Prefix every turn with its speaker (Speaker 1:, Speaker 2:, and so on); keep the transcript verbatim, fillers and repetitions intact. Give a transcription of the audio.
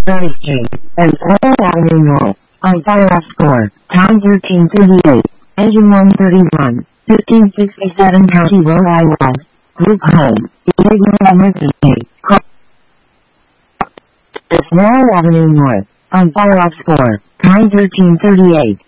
Speaker 1: Third Street, and Florida Avenue North, on fire off score, time thirteen thirty-eight, engine one thirty-one, fifteen sixty-seven County Road Iowa, group home, illegal emergency, call. Florida Avenue North, on fire off score, time thirteen thirty-eight.